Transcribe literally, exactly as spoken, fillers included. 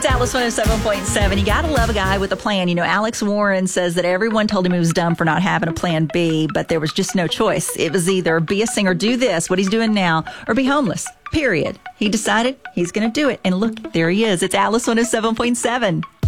It's Alice one oh seven point seven. You got to love a guy with a plan. You know, Alex Warren says that everyone told him he was dumb for not having a plan B, but there was just no choice. It was either be a singer, do this, what he's doing now, or be homeless, period. He decided he's going to do it. And look, there he is. It's Alice one oh seven point seven.